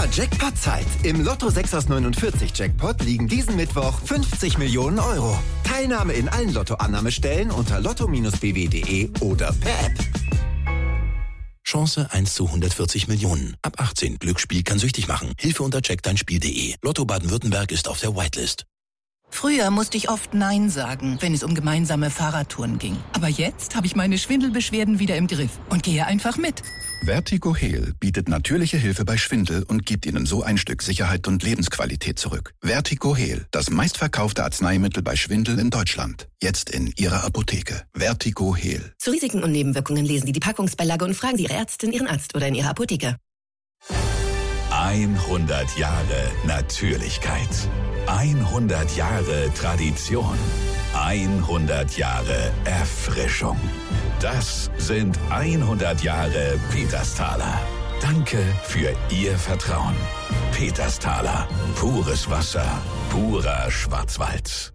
Jackpot-Zeit. Im Lotto 6 aus 49 Jackpot liegen diesen Mittwoch 50 Millionen Euro. Teilnahme in allen Lottoannahmestellen unter lotto-bw.de oder per App. Chance 1 zu 140 Millionen. Ab 18. Glücksspiel kann süchtig machen. Hilfe unter checkdeinspiel.de. Lotto Baden-Württemberg ist auf der Whitelist. Früher musste ich oft Nein sagen, wenn es um gemeinsame Fahrradtouren ging. Aber jetzt habe ich meine Schwindelbeschwerden wieder im Griff und gehe einfach mit. Vertigo Heal bietet natürliche Hilfe bei Schwindel und gibt Ihnen so ein Stück Sicherheit und Lebensqualität zurück. Vertigo Heal, das meistverkaufte Arzneimittel bei Schwindel in Deutschland. Jetzt in Ihrer Apotheke. Vertigo Heal. Zu Risiken und Nebenwirkungen lesen Sie die Packungsbeilage und fragen Sie Ihre Ärztin, Ihren Arzt oder in Ihrer Apotheke. 100 Jahre Natürlichkeit. 100 Jahre Tradition. 100 Jahre Erfrischung. Das sind 100 Jahre Petersthaler. Danke für Ihr Vertrauen. Petersthaler. Pures Wasser. Purer Schwarzwald.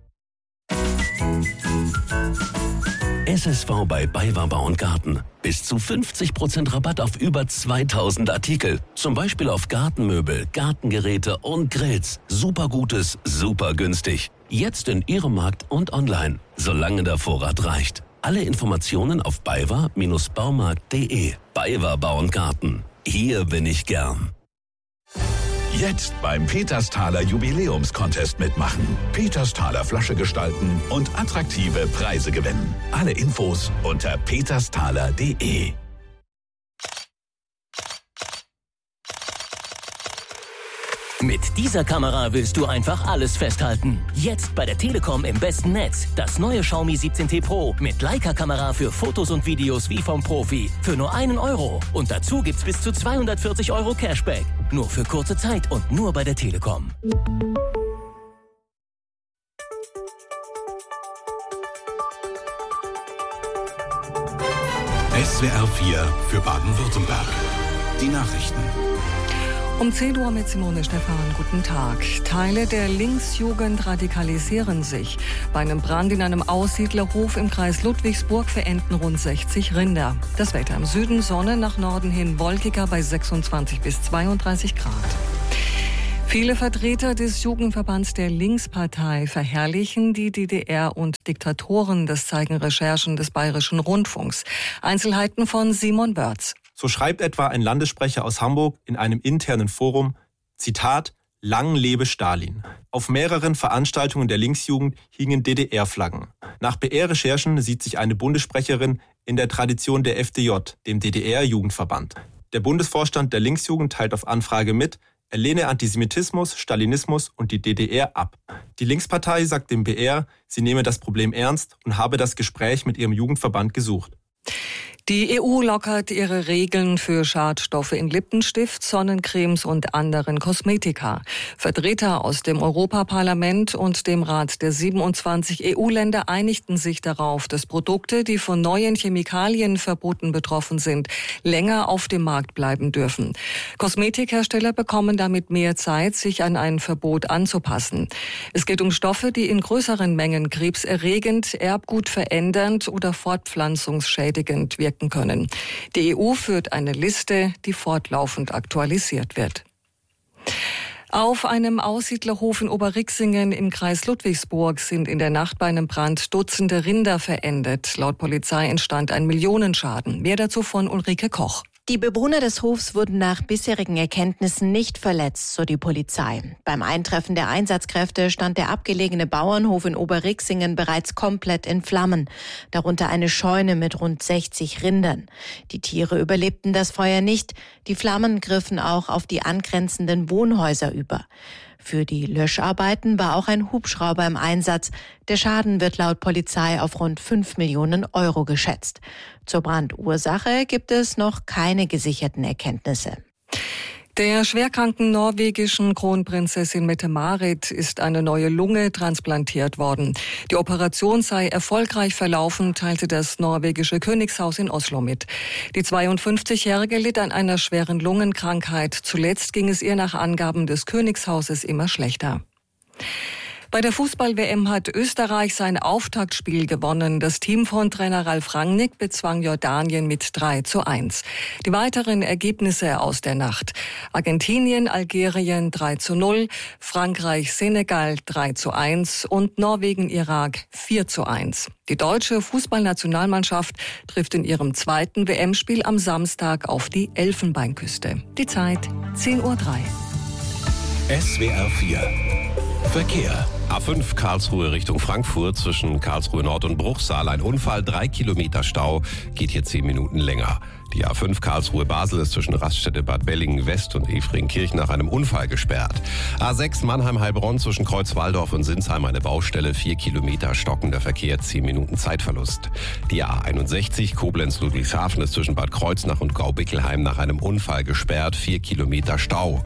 SSV bei BayWa Bau & Garten. Bis zu 50% Rabatt auf über 2000 Artikel. Zum Beispiel auf Gartenmöbel, Gartengeräte und Grills. Super Gutes, super günstig. Jetzt in Ihrem Markt und online, solange der Vorrat reicht. Alle Informationen auf baywa-baumarkt.de. BayWa Bau & Garten. Hier bin ich gern. Jetzt beim Petersthaler Jubiläumscontest mitmachen. Petersthaler Flasche gestalten und attraktive Preise gewinnen. Alle Infos unter petersthaler.de. Mit dieser Kamera willst du einfach alles festhalten. Jetzt bei der Telekom im besten Netz. Das neue Xiaomi 17T Pro mit Leica-Kamera für Fotos und Videos wie vom Profi. Für nur 1 Euro. Und dazu gibt's bis zu 240 Euro Cashback. Nur für kurze Zeit und nur bei der Telekom. SWR 4 für Baden-Württemberg. Die Nachrichten. Um 10 Uhr mit Simone Stephan. Guten Tag. Teile der Linksjugend radikalisieren sich. Bei einem Brand in einem Aussiedlerhof im Kreis Ludwigsburg verenden rund 60 Rinder. Das Wetter im Süden Sonne, nach Norden hin wolkiger bei 26 bis 32 Grad. Viele Vertreter des Jugendverbands der Linkspartei verherrlichen die DDR und Diktatoren. Das zeigen Recherchen des Bayerischen Rundfunks. Einzelheiten von Simon Börz. So schreibt etwa ein Landessprecher aus Hamburg in einem internen Forum, Zitat, Lang lebe Stalin. Auf mehreren Veranstaltungen der Linksjugend hingen DDR-Flaggen. Nach BR-Recherchen sieht sich eine Bundessprecherin in der Tradition der FDJ, dem DDR-Jugendverband. Der Bundesvorstand der Linksjugend teilt auf Anfrage mit, er lehne Antisemitismus, Stalinismus und die DDR ab. Die Linkspartei sagt dem BR, sie nehme das Problem ernst und habe das Gespräch mit ihrem Jugendverband gesucht. Die EU lockert ihre Regeln für Schadstoffe in Lippenstift, Sonnencremes und anderen Kosmetika. Vertreter aus dem Europaparlament und dem Rat der 27 EU-Länder einigten sich darauf, dass Produkte, die von neuen Chemikalienverboten betroffen sind, länger auf dem Markt bleiben dürfen. Kosmetikhersteller bekommen damit mehr Zeit, sich an ein Verbot anzupassen. Es geht um Stoffe, die in größeren Mengen krebserregend, erbgutverändernd oder fortpflanzungsschädigend wirken können. Die EU führt eine Liste, die fortlaufend aktualisiert wird. Auf einem Aussiedlerhof in Oberrixingen im Kreis Ludwigsburg sind in der Nacht bei einem Brand Dutzende Rinder verendet. Laut Polizei entstand ein Millionenschaden. Mehr dazu von Ulrike Koch. Die Bewohner des Hofs wurden nach bisherigen Erkenntnissen nicht verletzt, so die Polizei. Beim Eintreffen der Einsatzkräfte stand der abgelegene Bauernhof in Oberrixingen bereits komplett in Flammen, darunter eine Scheune mit rund 60 Rindern. Die Tiere überlebten das Feuer nicht, die Flammen griffen auch auf die angrenzenden Wohnhäuser über. Für die Löscharbeiten war auch ein Hubschrauber im Einsatz. Der Schaden wird laut Polizei auf rund 5 Millionen Euro geschätzt. Zur Brandursache gibt es noch keine gesicherten Erkenntnisse. Der schwerkranken norwegischen Kronprinzessin Mette-Marit ist eine neue Lunge transplantiert worden. Die Operation sei erfolgreich verlaufen, teilte das norwegische Königshaus in Oslo mit. Die 52-Jährige litt an einer schweren Lungenkrankheit. Zuletzt ging es ihr nach Angaben des Königshauses immer schlechter. Bei der Fußball-WM hat Österreich sein Auftaktspiel gewonnen. Das Team von Trainer Ralf Rangnick bezwang Jordanien mit 3:1. Die weiteren Ergebnisse aus der Nacht: Argentinien, Algerien 3:0, Frankreich, Senegal 3:1 und Norwegen, Irak 4:1. Die deutsche Fußballnationalmannschaft trifft in ihrem zweiten WM-Spiel am Samstag auf die Elfenbeinküste. Die Zeit 10:03 Uhr. SWR 4 Verkehr. A5 Karlsruhe Richtung Frankfurt zwischen Karlsruhe Nord und Bruchsal. Ein Unfall, 3 Kilometer Stau, geht hier 10 Minuten länger. Die A5 Karlsruhe Basel ist zwischen Raststätte Bad Bellingen West und Efringkirch nach einem Unfall gesperrt. A6 Mannheim-Heilbronn zwischen Kreuzwaldorf und Sinsheim eine Baustelle, 4 Kilometer stockender Verkehr, 10 Minuten Zeitverlust. Die A61 Koblenz-Ludwigshafen ist zwischen Bad Kreuznach und Gaubickelheim nach einem Unfall gesperrt, 4 Kilometer Stau.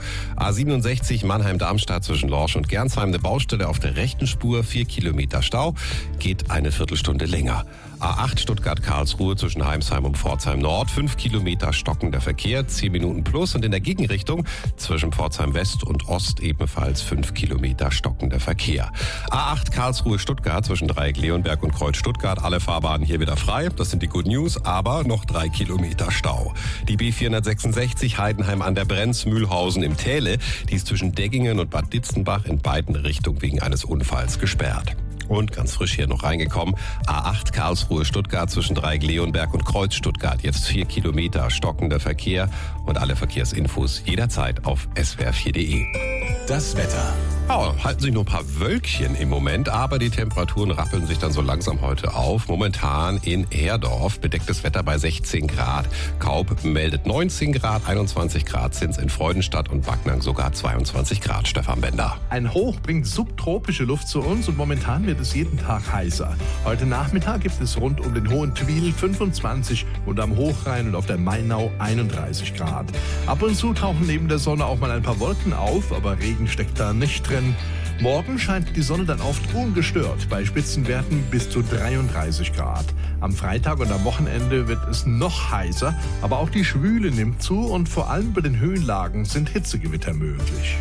A67 Mannheim-Darmstadt zwischen Lorsch und Gernsheim eine Baustelle auf der rechten Spur, 4 Kilometer Stau, geht eine Viertelstunde länger. A8 Stuttgart-Karlsruhe zwischen Heimsheim und Pforzheim Nord, 5 Kilometer stockender Verkehr, 10 Minuten plus. Und in der Gegenrichtung zwischen Pforzheim West und Ost ebenfalls 5 Kilometer stockender Verkehr. A8 Karlsruhe-Stuttgart zwischen Dreieck Leonberg und Kreuz Stuttgart, alle Fahrbahnen hier wieder frei. Das sind die Good News, aber noch 3 Kilometer Stau. Die B466 Heidenheim an der Brenz, Mühlhausen im Täle, die ist zwischen Deggingen und Bad Ditzenbach in beiden Richtungen wegen eines Unfalls gesperrt. Und ganz frisch hier noch reingekommen, A8 Karlsruhe-Stuttgart zwischen Dreieck Leonberg und Kreuz Stuttgart. Jetzt 4 Kilometer stockender Verkehr und alle Verkehrsinfos jederzeit auf swr4.de. Das Wetter. Ja, halten sich nur ein paar Wölkchen im Moment, aber die Temperaturen rappeln sich dann so langsam heute auf. Momentan in Herdorf bedecktes Wetter bei 16 Grad. Kaub meldet 19 Grad, 21 Grad sind's in Freudenstadt und Backnang sogar 22 Grad. Stefan Bender. Ein Hoch bringt subtropische Luft zu uns und momentan wird es jeden Tag heißer. Heute Nachmittag gibt es rund um den Hohen Twil 25 und am Hochrhein und auf der Mainau 31 Grad. Ab und zu tauchen neben der Sonne auch mal ein paar Wolken auf, aber Regen steckt da nicht drin. Morgen scheint die Sonne dann oft ungestört, bei Spitzenwerten bis zu 33 Grad. Am Freitag und am Wochenende wird es noch heißer, aber auch die Schwüle nimmt zu und vor allem bei den Höhenlagen sind Hitzegewitter möglich.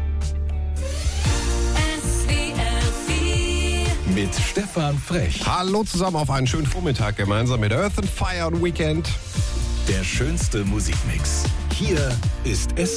Mit Stefan Frech. Hallo zusammen auf einen schönen Vormittag gemeinsam mit Earth and Fire und Weekend. Der schönste Musikmix. Hier ist